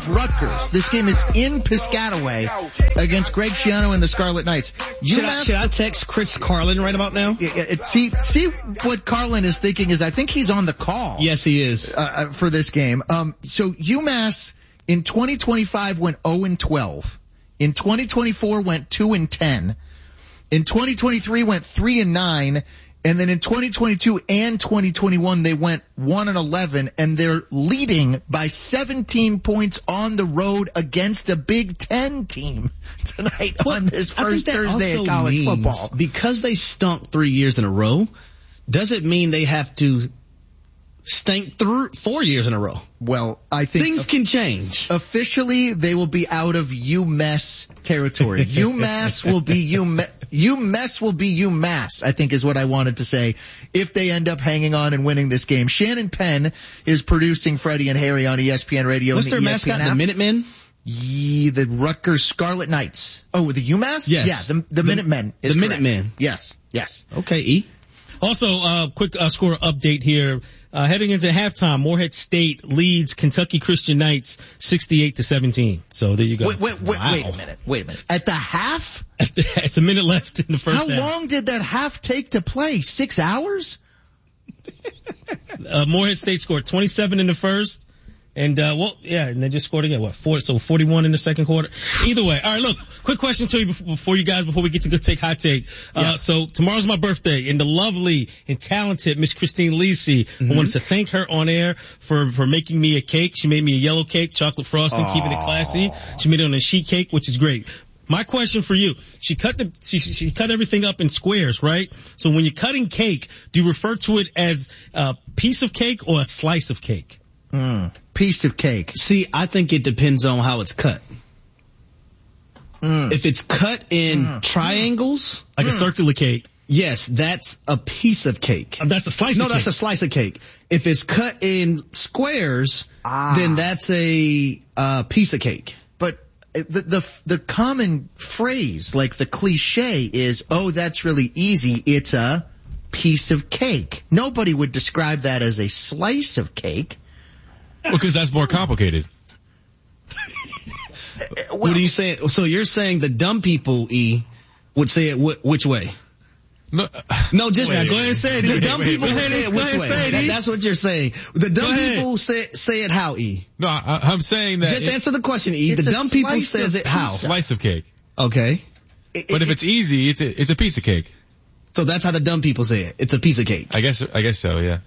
Rutgers. This game is in Piscataway against Greg Schiano and the Scarlet Knights. Should I text Chris Carlin right about now? See what Carlin is thinking is I think he's on the call. Yes, he is. For this game. So UMass in 2025 went 0-12. In 2024 went 2-10. In 2023 went 3-9. And then in 2022 and 2021, they went 1-11, and they're leading by 17 points on the road against a Big Ten team tonight on this first Thursday of college football. Because they stunk 3 years in a row, doesn't mean they have to stink through 4 years in a row. Well, I think things can change. Officially, they will be out of UMass territory. UMass will be UMass will be UMass, I think is what I wanted to say, if they end up hanging on and winning this game. Shannon Penn is producing Freddie and Harry on ESPN Radio. What's their mascot? The Minutemen? The Rutgers Scarlet Knights. Oh, the UMass? Yes. Yeah, the Minutemen. The Minutemen. Yes. Okay, E. Also, quick score update here. Heading into halftime, Morehead State leads Kentucky Christian Knights 68-17. So there you go. Wait a minute. At the half? It's a minute left in the first half. How long did that half take to play? 6 hours? Morehead State scored 27 in the first. And, and they just scored again, 41 in the second quarter. Either way. All right, look, quick question to you before we get to Good Take, Hot Take. So tomorrow's my birthday, and the lovely and talented Miss Christine Lisi, I wanted to thank her on air for making me a cake. She made me a yellow cake, chocolate frosting, keeping it classy. She made it on a sheet cake, which is great. My question for you, she cut everything up in squares, right? So when you're cutting cake, do you refer to it as a piece of cake or a slice of cake? Piece of cake. See, I think it depends on how it's cut. If it's cut in triangles, like a circular cake, yes, that's a piece of cake. That's a slice of cake. No, that's a slice of cake. If it's cut in squares, then that's a piece of cake. But the common phrase, like the cliche is, oh, that's really easy. It's a piece of cake. Nobody would describe that as a slice of cake. Because that's more complicated. What are you saying? So you're saying the dumb people, E, would say it which way? No, just go ahead and say it. The dumb people would say it which way? That's what you're saying. The dumb people say it how, E? No, I'm saying that. Just answer the question, E. The dumb people says it how? Slice of cake. Okay. But if it's easy, it's a piece of cake. So that's how the dumb people say it. It's a piece of cake. I guess so, yeah.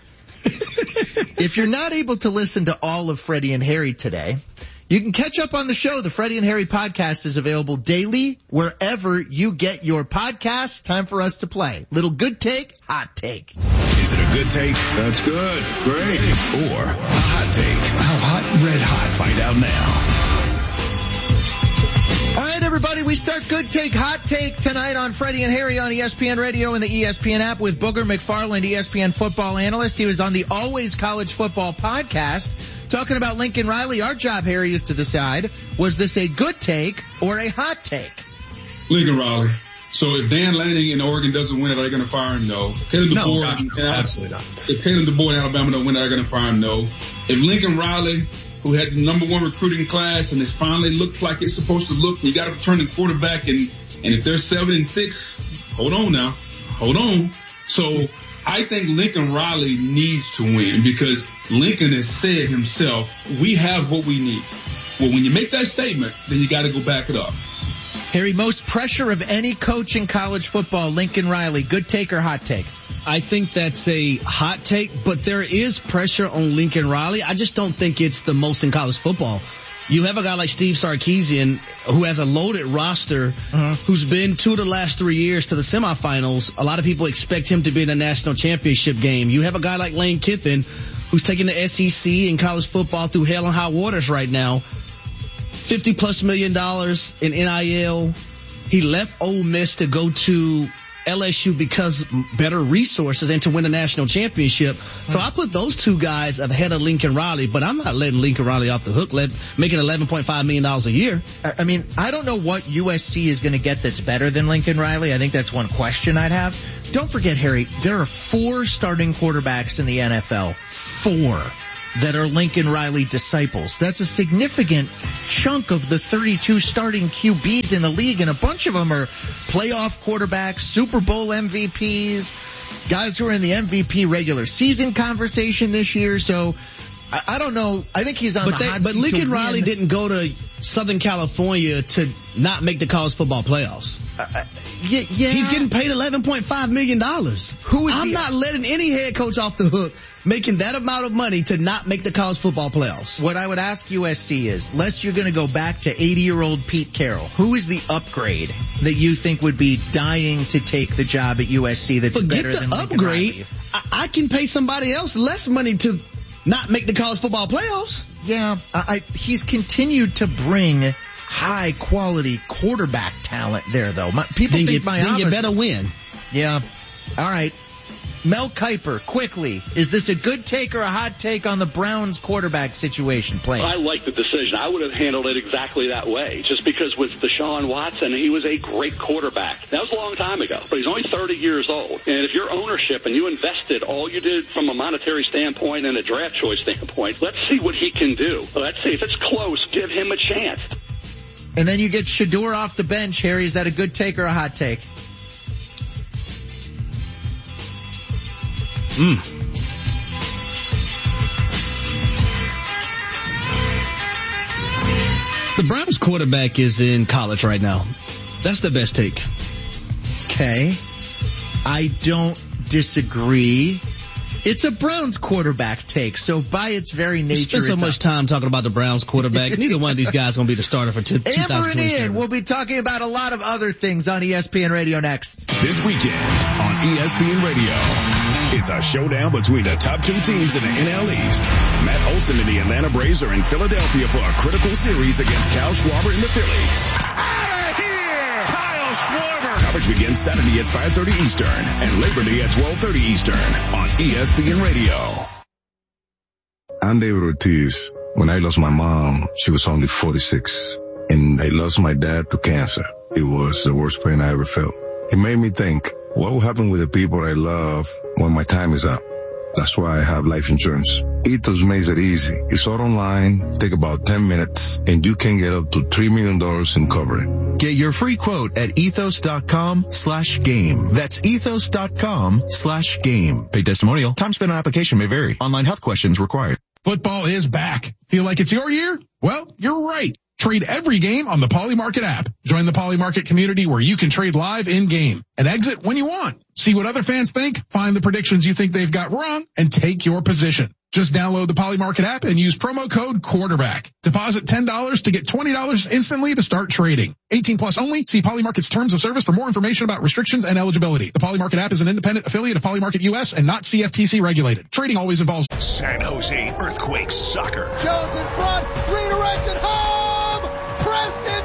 If you're not able to listen to all of Freddie and Harry today, you can catch up on the show. The Freddie and Harry podcast is available daily wherever you get your podcasts. Time for us to play. Little Good Take, Hot Take. Is it a good take? That's good. Great. Or a hot take? How hot? Red hot. Find out now. All right, everybody, we start Good Take, Hot Take tonight on Freddie and Harry on ESPN Radio and the ESPN app with Booger McFarland, ESPN football analyst. He was on the Always College Football podcast talking about Lincoln Riley. Our job, Harry, is to decide, was this a good take or a hot take? Lincoln Riley. So if Dan Lanning in Oregon doesn't win it, are they going to fire him? No. Absolutely not. If Caleb DeBoer in Alabama don't win it, are they going to fire him? No. If Lincoln Riley, who had the number one recruiting class and it finally looks like it's supposed to look, you got to return the quarterback, and if they're 7-6, hold on. So I think Lincoln Riley needs to win because Lincoln has said himself, we have what we need. Well, when you make that statement, then you got to go back it up. Harry, most pressure of any coach in college football, Lincoln Riley. Good take or hot take? I think that's a hot take, but there is pressure on Lincoln Riley. I just don't think it's the most in college football. You have a guy like Steve Sarkisian who has a loaded roster, who's been 2 of the last 3 years to the semifinals. A lot of people expect him to be in a national championship game. You have a guy like Lane Kiffin who's taking the SEC in college football through hell and high waters right now. $50+ million in NIL. He left Ole Miss to go to LSU because better resources and to win a national championship. So I put those two guys ahead of Lincoln Riley, but I'm not letting Lincoln Riley off the hook, making $11.5 million a year. I mean, I don't know what USC is going to get that's better than Lincoln Riley. I think that's one question I'd have. Don't forget, Harry, there are 4 starting quarterbacks in the NFL. 4. that are Lincoln Riley disciples. That's a significant chunk of the 32 starting QBs in the league, and a bunch of them are playoff quarterbacks, Super Bowl MVPs, guys who are in the MVP regular season conversation this year. So I don't know. I think he's on the hot seat. But Lincoln Riley didn't go to Southern California to not make the college football playoffs. Yeah. He's getting paid $11.5 million. I'm not letting any head coach off the hook making that amount of money to not make the college football playoffs. What I would ask USC is, lest you're going to go back to 80-year-old Pete Carroll, who is the upgrade that you think would be dying to take the job at USC that's better than Lincoln Riley? I can pay somebody else less money to not make the college football playoffs. Yeah, he's continued to bring high quality quarterback talent there, though. People think then you better win. Yeah. All right. Mel Kiper, quickly, is this a good take or a hot take on the Browns quarterback situation playing? I like the decision. I would have handled it exactly that way, just because with Deshaun Watson, he was a great quarterback. That was a long time ago, but he's only 30 years old. And if you're ownership and you invested all you did from a monetary standpoint and a draft choice standpoint, let's see what he can do. Let's see. If it's close, give him a chance. And then you get Shedeur off the bench, Harry. Is that a good take or a hot take? The Browns quarterback is in college right now. That's the best take. Okay. I don't disagree. It's a Browns quarterback take, so by its very nature, you spend so much time talking about the Browns quarterback. Neither one of these guys is going to be the starter for 2027. Amber and Ian, we'll be talking about a lot of other things on ESPN Radio next. This weekend on ESPN Radio, it's a showdown between the top two teams in the NL East. Matt Olson and the Atlanta Braves are in Philadelphia for a critical series against Kyle Schwarber and the Phillies. Out of here! Kyle Schwarber! Coverage begins Saturday at 5:30 Eastern and Labor Day at 12:30 Eastern on ESPN Radio. I'm David Ortiz. When I lost my mom, she was only 46. And I lost my dad to cancer. It was the worst pain I ever felt. It made me think, what will happen with the people I love when my time is up? That's why I have life insurance. Ethos makes it easy. It's all online, take about 10 minutes, and you can get up to $3 million in coverage. Get your free quote at ethos.com/game. That's ethos.com/game. Paid testimonial. Time spent on application may vary. Online health questions required. Football is back. Feel like it's your year? Well, you're right. Trade every game on the Poly Market app. Join the Poly Market community where you can trade live in-game and exit when you want. See what other fans think, find the predictions you think they've got wrong, and take your position. Just download the Poly Market app and use promo code quarterback. Deposit $10 to get $20 instantly to start trading. 18 plus only. See Poly Market's terms of service for more information about restrictions and eligibility. The Poly Market app is an independent affiliate of Poly Market US and not CFTC regulated. Trading always involves San Jose Earthquakes Soccer. Jones in front, redirected home! Preston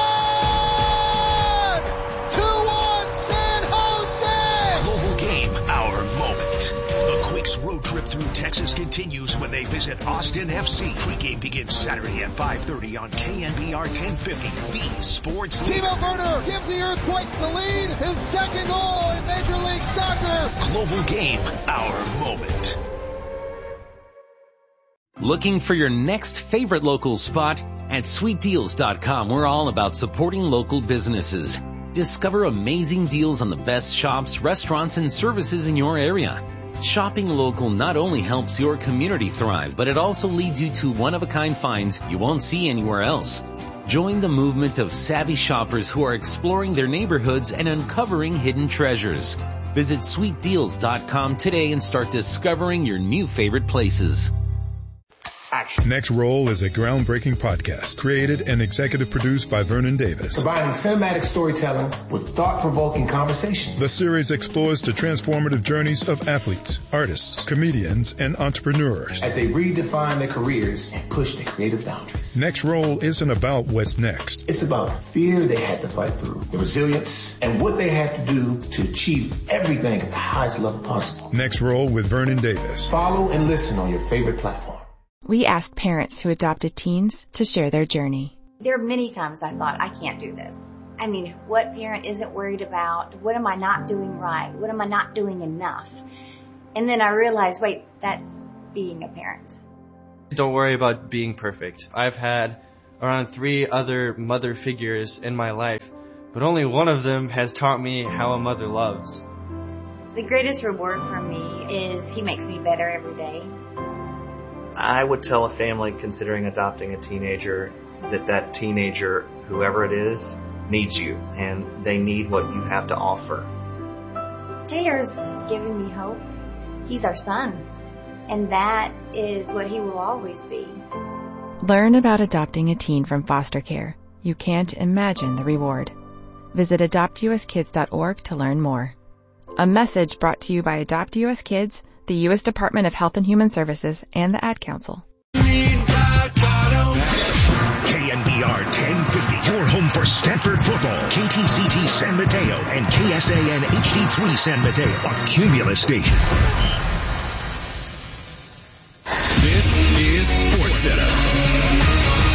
John! 2-1 San Jose! Global Game, our moment. The Quakes road trip through Texas continues when they visit Austin FC. Pre-game begins Saturday at 5:30 on KNBR 1050. The Sports Timo Werner gives the Earthquakes the lead. His second goal in Major League Soccer. Global Game, our moment. Looking for your next favorite local spot? At SweetDeals.com, we're all about supporting local businesses. Discover amazing deals on the best shops, restaurants, and services in your area. Shopping local not only helps your community thrive, but it also leads you to one-of-a-kind finds you won't see anywhere else. Join the movement of savvy shoppers who are exploring their neighborhoods and uncovering hidden treasures. Visit SweetDeals.com today and start discovering your new favorite places. Next Roll is a groundbreaking podcast created and executive produced by Vernon Davis. Providing cinematic storytelling with thought-provoking conversations. The series explores the transformative journeys of athletes, artists, comedians, and entrepreneurs as they redefine their careers and push their creative boundaries. Next Roll isn't about what's next. It's about the fear they had to fight through, the resilience, and what they had to do to achieve everything at the highest level possible. Next Roll with Vernon Davis. Follow and listen on your favorite platform. We asked parents who adopted teens to share their journey. There are many times I thought, I can't do this. I mean, what parent isn't worried about? What am I not doing right? What am I not doing enough? And then I realized, wait, that's being a parent. Don't worry about being perfect. I've had around 3 other mother figures in my life, but only one of them has taught me how a mother loves. The greatest reward for me is he makes me better every day. I would tell a family considering adopting a teenager that teenager, whoever it is, needs you, and they need what you have to offer. Taylor's giving me hope. He's our son, and that is what he will always be. Learn about adopting a teen from foster care. You can't imagine the reward. Visit adoptuskids.org to learn more. A message brought to you by Adopt US Kids, the U.S. Department of Health and Human Services, and the Ad Council. KNBR 1050, your home for Stanford football. KTCT San Mateo and KSAN HD3 San Mateo, a Cumulus station. This is SportsCenter.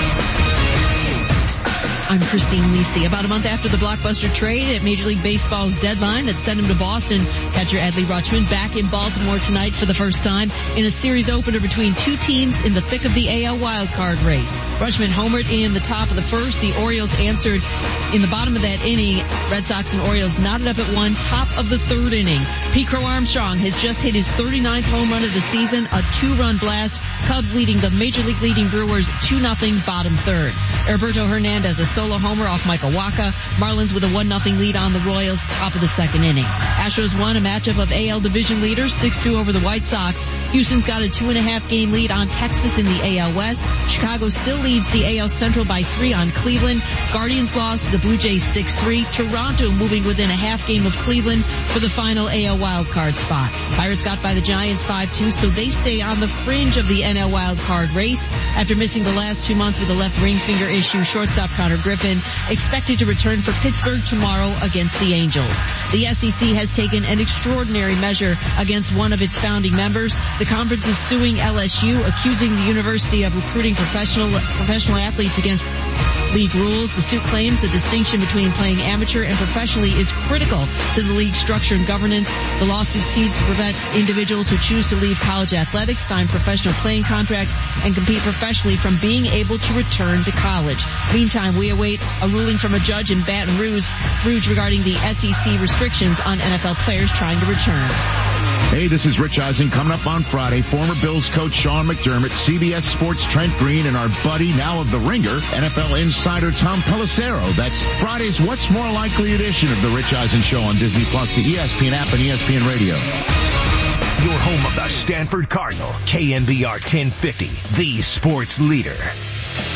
I'm Christine Lisi. About a month after the blockbuster trade at Major League Baseball's deadline that sent him to Boston, catcher Adley Rutschman back in Baltimore tonight for the first time in a series opener between two teams in the thick of the AL wildcard race. Rutschman homered in the top of the first. The Orioles answered in the bottom of that inning. Red Sox and Orioles knotted up at 1, top of the third inning. Pete Crow Armstrong has just hit his 39th home run of the season, a 2-run blast. Cubs leading the Major League leading Brewers 2-0 bottom third. Alberto Hernandez a solo homer off Michael Wacha. Marlins with a 1-0 lead on the Royals, top of the second inning. Astros won a matchup of AL division leaders 6-2 over the White Sox. Houston's got a 2.5 game lead on Texas in the AL West. Chicago still leads the AL Central by 3 on Cleveland. Guardians lost to the Blue Jays 6-3. Toronto moving within a half game of Cleveland for the final AL wildcard spot. Pirates got by the Giants 5-2, so they stay on the fringe of the NL wildcard race. After missing the last 2 months with a left ring finger issue, shortstop Connor Griffin expected to return for Pittsburgh tomorrow against the Angels. The SEC has taken an extraordinary measure against one of its founding members. The conference is suing LSU, accusing the university of recruiting professional athletes against league rules. The suit claims the distinction between playing amateur and professionally is critical to the league structure and governance. The lawsuit seeks to prevent individuals who choose to leave college athletics, sign professional playing contracts, and compete professionally from being able to return to college. Meantime, we await a ruling from a judge in Baton Rouge regarding the SEC restrictions on NFL players trying to return. Hey, this is Rich Eisen. Coming up on Friday, former Bills coach Sean McDermott, CBS Sports Trent Green, and our buddy, now of The Ringer, NFL insider Tom Pelissero. That's Friday's What's More Likely edition of The Rich Eisen Show on Disney+, the ESPN app, and ESPN Radio. Your home of the Stanford Cardinal, KNBR 1050, the sports leader.